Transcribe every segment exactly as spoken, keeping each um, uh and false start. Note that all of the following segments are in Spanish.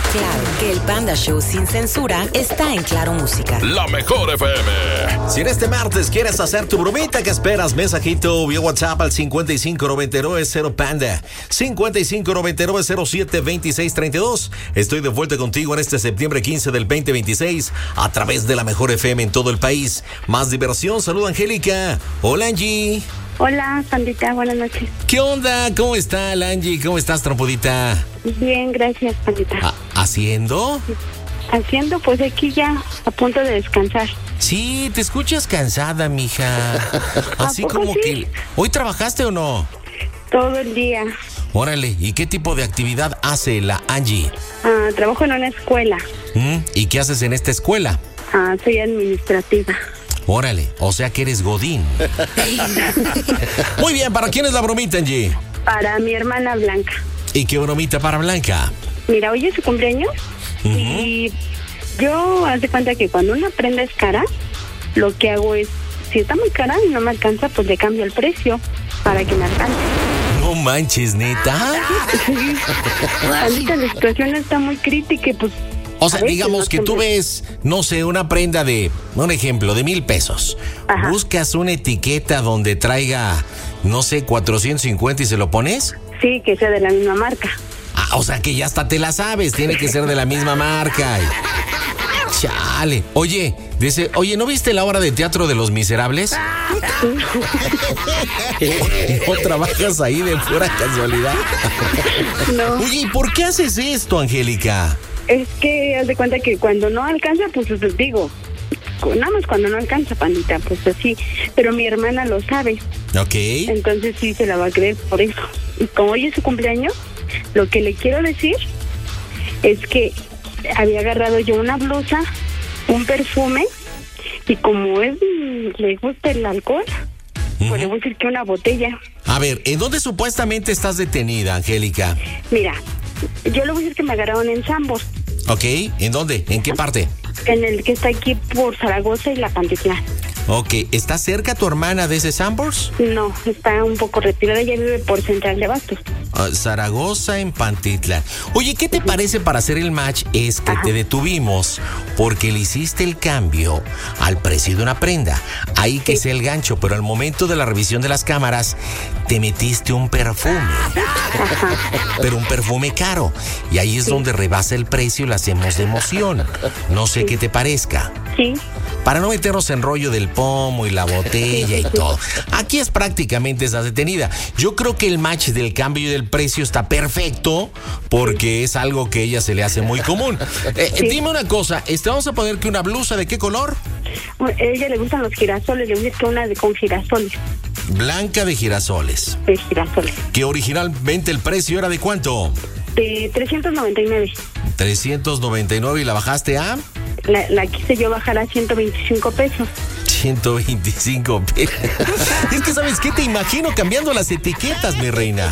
Claro, que el Panda Show sin censura está en Claro Música. La mejor F M. Si en este martes quieres hacer tu bromita, ¿qué esperas? Mensajito vía WhatsApp al cincuenta y cinco noventa y nueve cero Panda. cincuenta y cinco noventa y nueve cero siete veintiséis treinta y dos. Estoy de vuelta contigo en este septiembre quince del veinte veintiséis a través de la mejor F M en todo el país. Más diversión. Saluda Angélica. Hola, Angie. Hola, Pandita, buenas noches. ¿Qué onda? ¿Cómo está, Angie? ¿Cómo estás, trompudita? Bien, gracias, Pandita. ¿A- ¿Haciendo? Haciendo, pues aquí ya, a punto de descansar. Sí, te escuchas cansada, mija. Así ¿A poco como sí? que... ¿Hoy trabajaste o no? Todo el día. Órale, ¿y qué tipo de actividad hace la Angie? Ah, trabajo en una escuela. ¿Mm? ¿Y qué haces en esta escuela? Ah, soy administrativa. Órale, o sea que eres godín. Muy bien, ¿para quién es la bromita, Angie? Para mi hermana Blanca. ¿Y qué bromita para Blanca? Mira, hoy es su cumpleaños. Ujú. Y yo, haz de cuenta que cuando una prenda es cara, lo que hago es, si está muy cara y no me alcanza, pues le cambio el precio para que me alcance. No manches, ¿neta? Pandita, la situación está muy crítica y pues... O sea, a veces digamos no que tú siempre- ves, no sé, una prenda de, un ejemplo, de mil pesos. Ajá. Buscas una etiqueta donde traiga, no sé, cuatrocientos cincuenta y se lo pones. Sí, que sea de la misma marca. Ah, o sea que ya hasta te la sabes, tiene que ser de la misma marca. Y- Chale. Oye, dice, oye, ¿no viste la obra de teatro de Los Miserables? ¿No trabajas ahí de pura casualidad? No. Oye, ¿y por qué haces esto, Angélica? Es que haz de cuenta que cuando no alcanza, pues les digo, nada más cuando no alcanza, Pandita, pues así. Pero mi hermana lo sabe, Ok. entonces sí se la va a creer por eso. Y como hoy es su cumpleaños, lo que le quiero decir es que había agarrado yo una blusa, un perfume, y como es, le gusta el alcohol, pues Ujú. le voy a decir que una botella. A ver, ¿en dónde supuestamente estás detenida, Angélica? Mira, yo le voy a decir que me agarraron en Sambor, Ok, ¿en dónde? ¿En qué parte? en el que está aquí por Zaragoza y La Pantitlán. Ok, ¿está cerca tu hermana de ese Sambors? No, está un poco retirada, ella vive por Central de Abastos. Ah, Zaragoza en Pantitlán. Oye, ¿qué te parece para hacer el match? Es que Ajá. te detuvimos porque le hiciste el cambio al precio de una prenda. Ahí que Sí. sea el gancho, pero al momento de la revisión de las cámaras te metiste un perfume. Pero un perfume caro. Y ahí es donde rebasa el precio y lo hacemos de emoción. No sé qué te parezca. Sí, Para no meternos en rollo del pomo y la botella y todo. Aquí es prácticamente esa detenida. Yo creo que el match del cambio y del precio está perfecto porque es algo que a ella se le hace muy común. Eh, Sí. Dime una cosa, este, vamos a poner que una blusa ¿de qué color? a ella le gustan los girasoles, le voy a decir que una de con girasoles, Blanca de girasoles. de girasoles, Que originalmente el precio era de cuánto? de trescientos noventa y nueve. trescientos noventa y nueve y la bajaste a La, la quise yo bajar a ciento veinticinco pesos. ciento veinticinco pesos. Es que, ¿sabes qué? Te imagino cambiando las etiquetas, mi reina.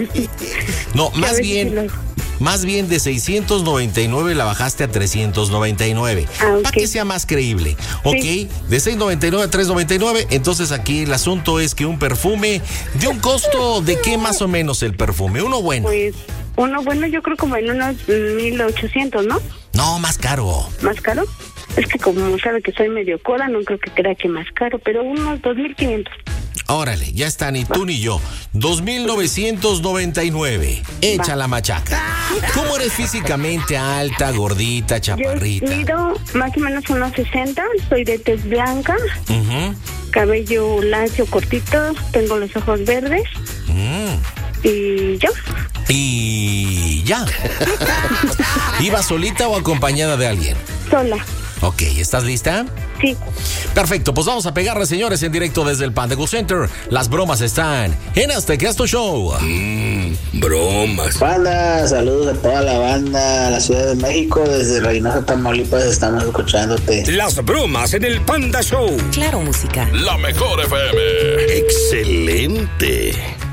No, A más ver si bien, lo- más bien de seiscientos noventa y nueve la bajaste a trescientos noventa y nueve. Ah, ok. Para que sea más creíble. Ok, Sí. de seiscientos noventa y nueve a trescientos noventa y nueve. Entonces aquí el asunto es que un perfume de un costo de qué más o menos el perfume. Uno bueno. Pues uno bueno, yo creo como en unos mil ochocientos, ¿no? No, más caro. ¿Más caro? Es que como sabe que soy medio coda, no creo que crea que más caro, pero unos dos mil quinientos. Órale, ya está, ni tú ni yo. dos mil novecientos noventa y nueve. Echa Va. la machaca. ¿Cómo eres físicamente? Alta, gordita, Yo chaparrita. mido más o menos unos sesenta, soy de tez blanca, Ujú. cabello lacio cortito, tengo los ojos verdes Mm. y yo. Y ya. ¿Iba solita o acompañada de alguien? Sola. Ok, ¿estás lista? Sí. Perfecto, pues vamos a pegarle, señores, en directo desde el Panda Go Center. Las bromas están en este Casto Show. Mmm, bromas. Banda, saludos a toda la banda de la Ciudad de México, desde Reynosa, Tamaulipas, estamos escuchándote. Las bromas en el Panda Show. Claro Música. La mejor F M. Excelente.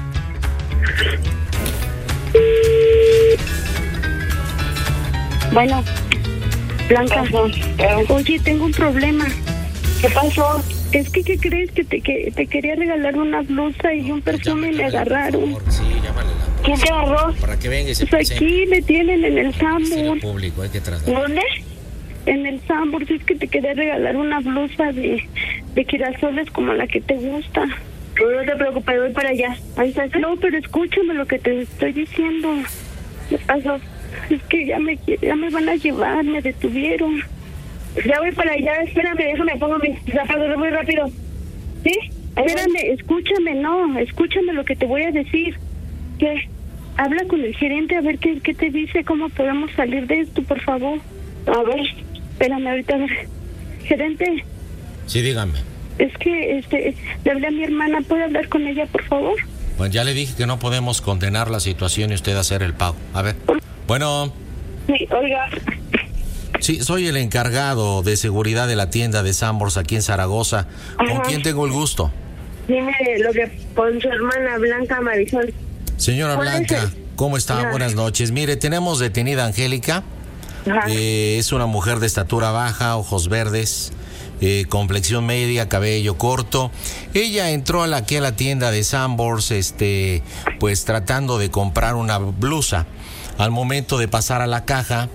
Bueno, Blanca, oye, tengo un problema. ¿Qué pasó? Es que, ¿qué crees? Que te, que te quería regalar una blusa y un perfume y me agarraron. ¿Quién te agarró? Para que venga y se Pues aquí me tienen en el Sambor. público, hay que trasladar. ¿Dónde? En el Sambor. Es que te quería regalar una blusa de, de girasoles como la que te gusta. No te preocupes, voy para allá. Ahí está. No, pero escúchame lo que te estoy diciendo. ¿Qué pasó? Es que ya me ya me van a llevar, me detuvieron. Ya voy para allá, espérame, déjame, pongo mis zapatos muy rápido. ¿Sí? Espérame, escúchame, no, escúchame lo que te voy a decir. ¿Qué? Habla con el gerente a ver qué, qué te dice, cómo podemos salir de esto, por favor. A ver, espérame ahorita, a ver. Gerente. Sí, dígame. Es que, este, le hablé a mi hermana, ¿puede hablar con ella, por favor? Pues ya le dije que no podemos condenar la situación y usted hacer el pago. A ver. Bueno. Sí, oiga. Sí, soy el encargado de seguridad de la tienda de Sambors aquí en Zaragoza. ¿Con Ajá. quién tengo el gusto? Dime lo que con su hermana Blanca Marisol. Señora Blanca, ¿cómo está? Ajá. Buenas noches. Mire, tenemos detenida a Angélica. Ajá. Eh, es una mujer de estatura baja, ojos verdes, eh, complexión media, cabello corto. Ella entró a la, aquí a la tienda de Sambors, este, pues tratando de comprar una blusa. Al momento de pasar a la caja,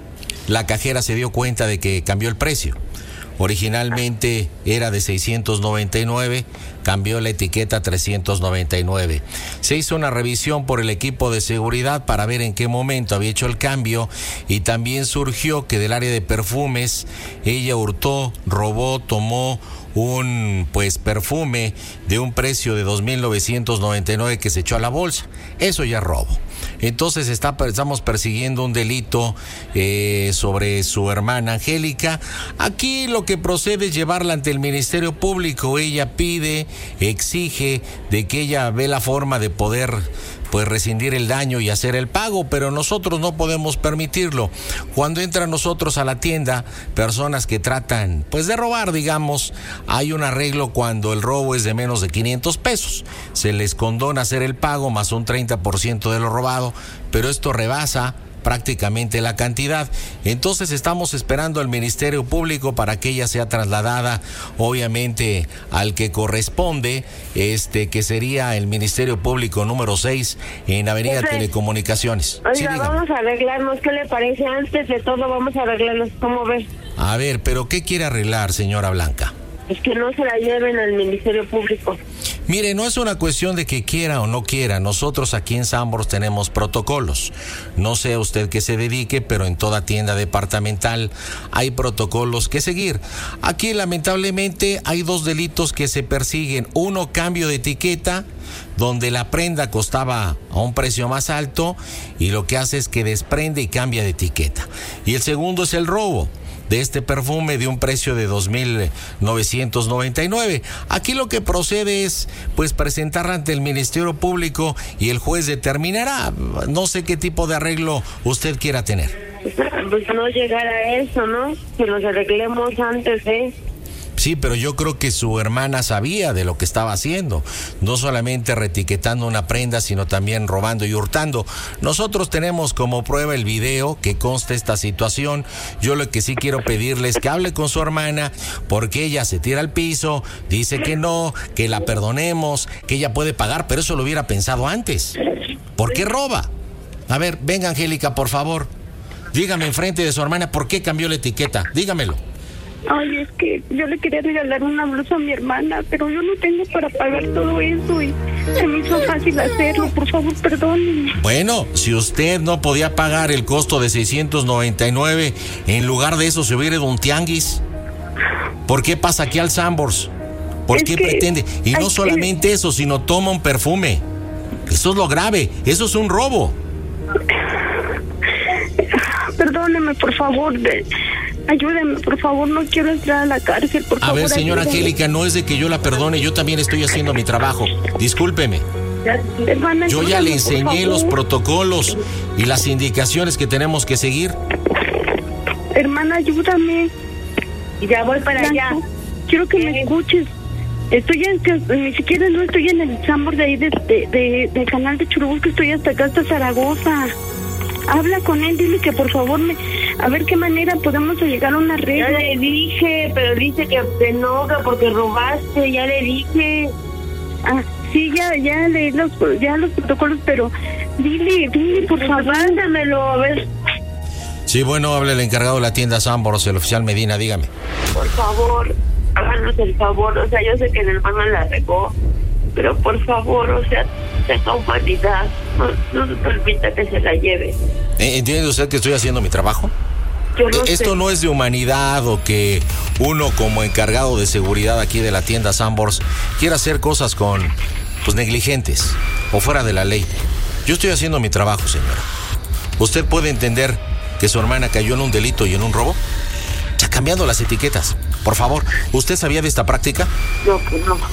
la cajera se dio cuenta de que cambió el precio. Originalmente era de seiscientos noventa y nueve, cambió la etiqueta a trescientos noventa y nueve. Se hizo una revisión por el equipo de seguridad para ver en qué momento había hecho el cambio y también surgió que del área de perfumes ella hurtó, robó, tomó un pues perfume de un precio de dos mil novecientos noventa y nueve que se echó a la bolsa. Eso ya es robo. Entonces está, estamos persiguiendo un delito eh, sobre su hermana Angélica. Aquí lo que procede es llevarla ante el Ministerio Público. Ella pide, exige de que ella ve la forma de poder pues rescindir el daño y hacer el pago, pero nosotros no podemos permitirlo. Cuando entran nosotros a la tienda, personas que tratan pues de robar, digamos, hay un arreglo cuando el robo es de menos de quinientos pesos. Se les condona hacer el pago más un treinta por ciento de lo robado, pero esto rebasa prácticamente la cantidad. Entonces estamos esperando al Ministerio Público para que ella sea trasladada, obviamente, al que corresponde, este que sería el Ministerio Público número seis en Avenida Jefe. Telecomunicaciones. Oiga, Sí, dígame. vamos a arreglarnos. ¿Qué le parece? Antes de todo, vamos a arreglarnos. ¿Cómo ves? A ver, pero ¿qué quiere arreglar, señora Blanca? Es que no se la lleven al Ministerio Público. Mire, no es una cuestión de que quiera o no quiera. Nosotros aquí en Sambors tenemos protocolos. No sé a usted qué se dedique, pero en toda tienda departamental hay protocolos que seguir. Aquí, lamentablemente, hay dos delitos que se persiguen. Uno, cambio de etiqueta, donde la prenda costaba a un precio más alto y lo que hace es que desprende y cambia de etiqueta. Y el segundo es el robo de este perfume de un precio de dos mil novecientos noventa y nueve. Aquí lo que procede es pues presentarla ante el Ministerio Público y el juez determinará. No sé qué tipo de arreglo usted quiera tener. Pues no llegar a eso, ¿no? Que nos arreglemos antes, ¿eh? Sí, pero yo creo que su hermana sabía de lo que estaba haciendo, no solamente retiquetando una prenda, sino también robando y hurtando. Nosotros tenemos como prueba el video que consta esta situación. Yo lo que sí quiero pedirle es que hable con su hermana, porque ella se tira al piso, dice que no, que la perdonemos, que ella puede pagar, pero eso lo hubiera pensado antes. ¿Por qué roba? A ver, venga, Angélica, por favor. Dígame enfrente de su hermana por qué cambió la etiqueta. Dígamelo. Ay, es que yo le quería regalar una blusa a mi hermana, pero yo no tengo para pagar todo eso y se me hizo fácil hacerlo. Por favor, perdónenme. Bueno, si usted no podía pagar el costo de seiscientos noventa y nueve, en lugar de eso se hubiera ido a un tianguis. ¿Por qué pasa aquí al Sambors? ¿Por Es qué que pretende? Y no hay- solamente eso, sino toma un perfume. Eso es lo grave, eso es un robo. Perdóneme, por favor. De... Ayúdeme, por favor. No quiero entrar a la cárcel, por A favor. ver, señora ayúdeme. Angélica, no es de que yo la perdone, yo también estoy haciendo mi trabajo. Discúlpeme. Hermana, Yo ya ayúdame, le por enseñé los favor. protocolos y las indicaciones que tenemos que seguir. Hermana, ayúdame. Ya voy para allá. Blanco, quiero que me escuches. Estoy en, que ni siquiera no estoy en el Sambor de ahí de, de, de, del canal de Churubusco, estoy hasta acá, hasta Zaragoza. Habla con él, dile que por favor me, a ver qué manera podemos llegar a una Ya regla. le dije, pero dice que se enoja porque robaste, ya le dije. Ah, sí, ya, ya leí los, ya los protocolos, pero Dile, dile, por favor. Mándamelo, a ver. Sí, bueno, hable el encargado de la tienda Sanborns, el oficial Medina, dígame. Por favor, háganos el favor. O sea, yo sé que el hermano la regó, pero por favor, o sea, tenga humanidad. No, no permita que se la lleve. ¿Entiende usted que estoy haciendo mi trabajo? Yo no Esto sé. no es de humanidad o que uno como encargado de seguridad aquí de la tienda Sanborns quiera hacer cosas con, pues, negligentes o fuera de la ley. Yo estoy haciendo mi trabajo, señora. ¿Usted puede entender que su hermana cayó en un delito y en un robo? Ya cambiando las etiquetas. Por favor, ¿usted sabía de esta práctica? No, pues no.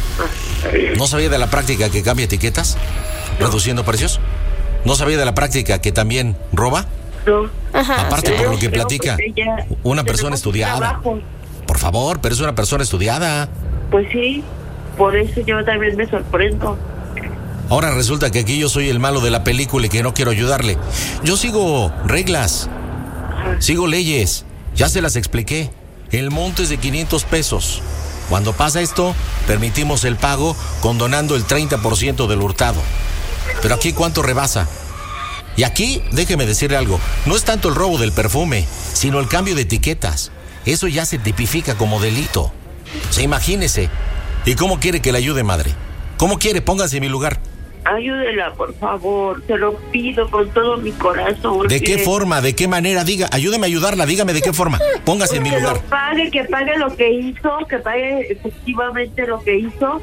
¿No sabía de la práctica que cambia etiquetas? ¿Reduciendo precios? ¿No sabía de la práctica que también roba? No. Ajá. Aparte, por lo que Pero, platica, pues, ella- una persona tenemos un estudiada. trabajo. Por favor, pero es una persona estudiada. Pues sí, por eso yo también me sorprendo. Ahora resulta que aquí yo soy el malo de la película y que no quiero ayudarle. Yo sigo reglas, sigo leyes, ya se las expliqué. El monto es de quinientos pesos. Cuando pasa esto, permitimos el pago condonando el treinta por ciento del hurtado. Pero aquí, ¿cuánto rebasa? Y aquí, déjeme decirle algo, no es tanto el robo del perfume, sino el cambio de etiquetas. Eso ya se tipifica como delito. O sea, imagínese. ¿Y cómo quiere que le ayude, madre? ¿Cómo quiere? Póngase en mi lugar. Ayúdela, por favor. Se lo pido con todo mi corazón. ¿De qué Mire, forma? ¿De qué manera? Diga, ayúdeme a ayudarla, dígame de qué forma. Póngase en mi que lugar. lo pague, que pague lo que hizo, que pague efectivamente lo que hizo.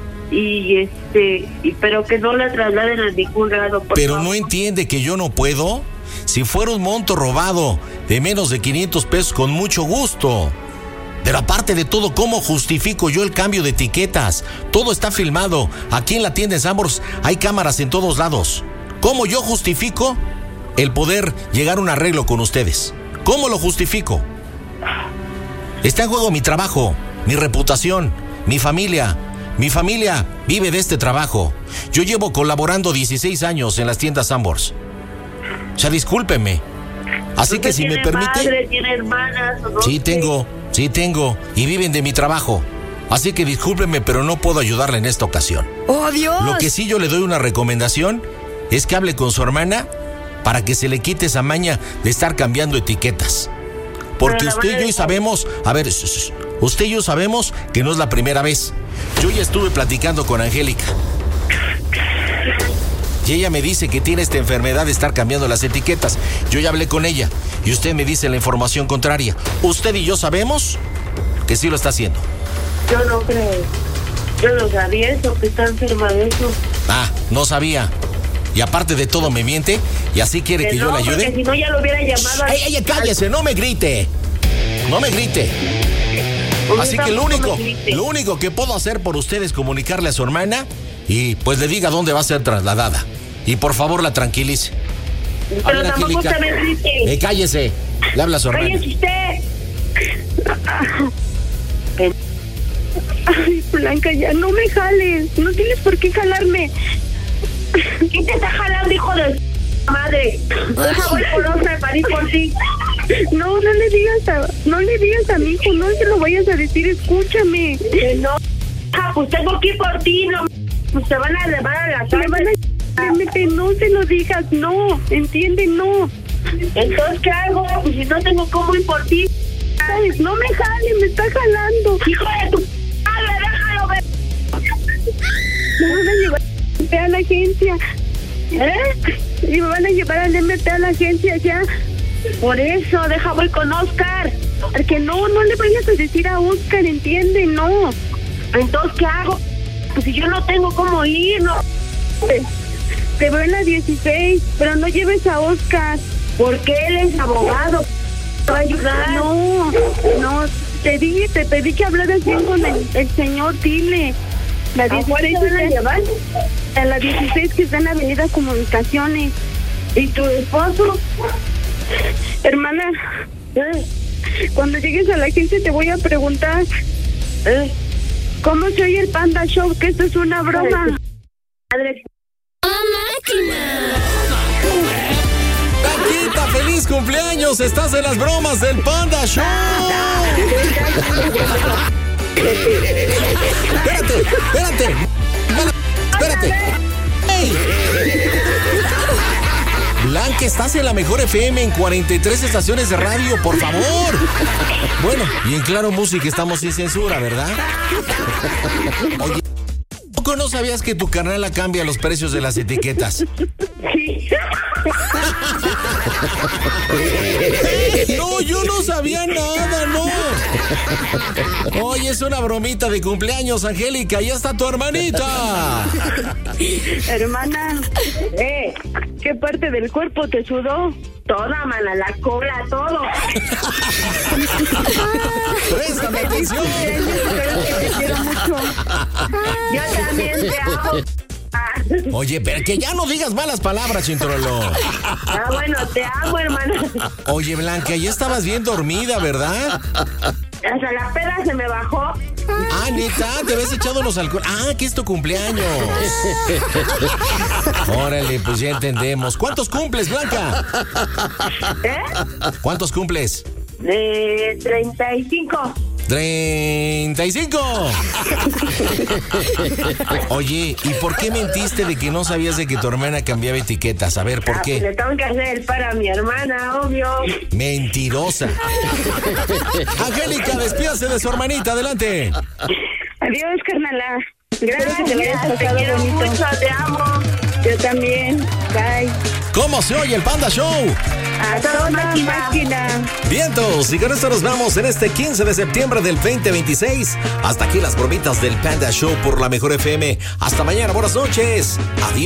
Y este, y, pero que no la trasladen a ningún lado. Por Pero favor. no entiende que yo no puedo. Si fuera un monto robado de menos de quinientos pesos, con mucho gusto. Pero aparte de todo, ¿cómo justifico yo el cambio de etiquetas? Todo está filmado. Aquí en la tienda de Sanborns hay cámaras en todos lados. ¿Cómo yo justifico el poder llegar a un arreglo con ustedes? ¿Cómo lo justifico? Está en juego mi trabajo, mi reputación, mi familia. Mi familia vive de este trabajo. Yo llevo colaborando dieciséis años en las tiendas Sanborns. O sea, discúlpeme. Así ¿Usted que si me tiene permite... madre, tiene hermanas, o no Sí sé? tengo, sí tengo. Y viven de mi trabajo. Así que discúlpeme, pero no puedo ayudarle en esta ocasión. ¡Oh, Dios! Lo que sí yo le doy una recomendación es que hable con su hermana para que se le quite esa maña de estar cambiando etiquetas. Porque Pero la usted y van a yo dejar- sabemos, a ver, sh- sh- usted y yo sabemos que no es la primera vez. Yo ya estuve platicando con Angélica. Y ella me dice que tiene esta enfermedad de estar cambiando las etiquetas. Yo ya hablé con ella y usted me dice la información contraria. Usted y yo sabemos que sí lo está haciendo. Yo no creo. Yo no sabía eso, que está enferma de eso. Ah, no sabía. Y aparte de todo me miente y así quiere que, Que yo no, le ayude. porque si no ya lo hubiera llamado. a- ¡Ey, ey, cállese! ¡No me grite! ¡No me grite! Usted Así que lo tampoco único, me grite. lo único que puedo hacer por usted es comunicarle a su hermana y pues le diga dónde va a ser trasladada. Y por favor la tranquilice. A Pero ver, tampoco Angélica. usted me grite. Eh, cállese. Le habla a su hermana. Cállese usted. Ay, Blanca, ya no me jales. No tienes por qué jalarme. ¿Quién te está jalando, hijo de madre? Deja voy por otra de parir por ti. No, no le digas a, no le digas a mi hijo, no se lo vayas a decir, escúchame. Que no. Ah, pues tengo que ir por ti, no. Pues te van a llevar a la Me van cárcel. a Cálmate, no se lo digas, no, entiende, no. Entonces, ¿qué hago? Pues si no tengo cómo ir por ti. ¿Sabes? No me jale, me está jalando. Hijo de tu madre, déjalo ver. Me van a llevar a la agencia. ¿Eh? Y me van a llevar al M P a la agencia ya. Por eso, deja voy con Oscar. Porque no, no le vayas a decir a Oscar, entiende, no. Entonces, ¿qué hago? Pues si yo no tengo cómo ir, no. Te, te veo en la dieciséis, pero no lleves a Oscar. Porque él es abogado. ¿Te va a ayudar? No, no, te dije, te pedí que hablaras bien con el, el señor, dile. La ¿A cuál dieciséis te van a está- llevar? a la dieciséis que está en Avenida Comunicaciones. ¿Y tu esposo? Hermana, ¿Eh? cuando llegues a la agencia te voy a preguntar ¿Eh? cómo se oye el Panda Show, que esto es una broma. Madre. ¡Taquita, feliz cumpleaños! ¡Estás en las bromas del Panda Show! ¡Espérate! ¡Espérate! ¡Espérate! ¡Ey! Blanca, estás en la mejor F M en cuarenta y tres estaciones de radio, por favor. Bueno, y en Claro Música estamos sin censura, ¿verdad? Oye, ¿poco no sabías que tu carnala cambia los precios de las etiquetas? Sí. No, yo no sabía nada, no. Oye, es una bromita de cumpleaños, Angélica. Ya está tu hermanita. Hermana, eh, ¿qué parte del cuerpo te sudó? Toda, mana, la cola, todo. Préstame atención. Te quiero mucho. Yo también te amo. Oye, pero que ya no digas malas palabras, Chintrolo. Ah, bueno, te amo, hermana. Oye, Blanca, ya estabas bien dormida, ¿verdad? Hasta la peda se me bajó. Ah, neta, te habías echado los alcohol. Ah, que es tu cumpleaños. Órale, pues ya entendemos. ¿Cuántos cumples, Blanca? ¿Eh? ¿Cuántos cumples? De treinta y cinco. ¡treinta y cinco! Oye, ¿y por qué mentiste de que no sabías de que tu hermana cambiaba etiquetas? A ver, ¿por Ah, qué? le tengo que hacer el para mi hermana, obvio. Mentirosa. Angélica, despídase de su hermanita, adelante. Adiós, carnala. Gracias, que te vayas Te pasado quiero bonito. mucho, te amo. Yo también. Bye. ¿Cómo se oye el Panda Show? A toda máquina. Vientos, y con esto nos vamos en este quince de septiembre del veinte veintiséis. Hasta aquí las bromitas del Panda Show por la mejor F M. Hasta mañana, buenas noches. Adiós.